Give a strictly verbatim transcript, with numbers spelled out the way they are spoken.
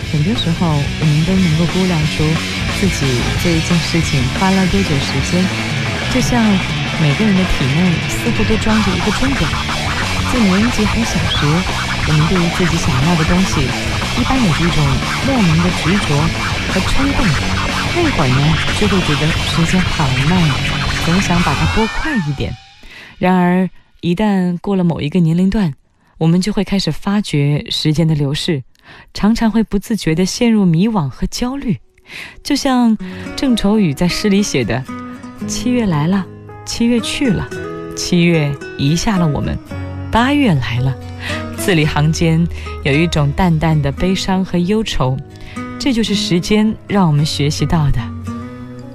很多时候我们都能够估量出自己这一件事情花了多久时间，就像每个人的体内似乎都装着一个钟表。在年纪还小时，我们对于自己想要的东西一般有着一种莫名的执着和冲动，那会儿呢就会觉得时间好慢，总想把它拨快一点。然而一旦过了某一个年龄段，我们就会开始发觉时间的流逝，常常会不自觉地陷入迷惘和焦虑。就像郑愁予在诗里写的，七月来了，七月去了，七月遗下了我们，八月来了。字里行间有一种淡淡的悲伤和忧愁，这就是时间让我们学习到的。